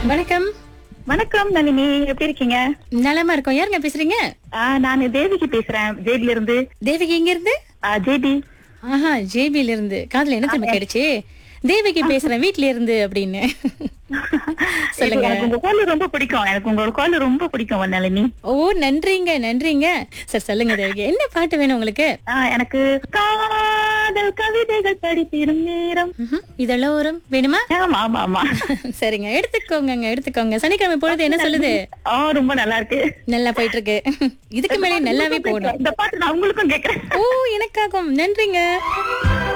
வணக்கம். வணக்கம் நளினி, எப்படி இருக்கீங்க? நலமா இருக்கோம். யாருங்க பேசுறீங்க? நான் தேவிக்கு பேசுறேன், ஜேபில இருந்து. தேவிகி எங்க இருந்து? ஜேபி. ஆஹா, ஜேபில இருந்து. காதுல என்ன தெரியுமா கேடுச்சு? தேவிகி பேசுறேன் வீட்ல இருந்து அப்படின்னு. சொல்லுங்க. எனக்கு உங்க கால் ரொம்ப பிடிக்கும், எனக்கு உங்களோட கால் ரொம்ப பிடிக்கும் நளினி. ஓ, நன்றிங்க நன்றிங்க. சரி சொல்லுங்க தேவிகி, என்ன பாட்டு வேணும் உங்களுக்கு? எனக்கு காதல் கவிதைகள் படித்திடும் நேரம். இதெல்லாம் ஒரு வேணுமா? ஆமா ஆமா ஆமா. சரிங்க, எடுத்துக்கோங்க எடுத்துக்கோங்க. சனிக்கிழமை பொழுது என்ன சொல்லுது? ரொம்ப நல்லா இருக்கு. நல்லா போயிட்டு இருக்கு. இதுக்கு மேலே நல்லாவே போகணும். இந்த பாட்டு நான் உங்களுக்கும் கேக்குறேன். ஓ, எனக்காகும். நன்றிங்க.